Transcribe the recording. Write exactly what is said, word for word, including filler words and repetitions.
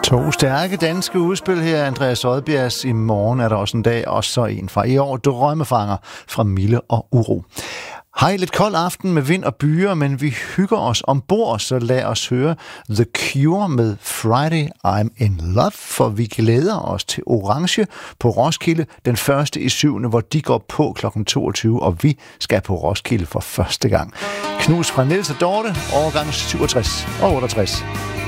To stærke danske udspil her, Andreas Odbjergs I morgen er der også en dag, og så en fra i år, Drømmefanger fra Mille og Uro. Hej, lidt kold aften med vind og byer, men vi hygger os ombord, så lad os høre The Cure med Friday I'm in Love, for vi glæder os til Orange på Roskilde den første i syvende, hvor de går på klokken toogtyve, og vi skal på Roskilde for første gang. Knus fra Niels og Dorte, årgang syvogtres og otteogtres.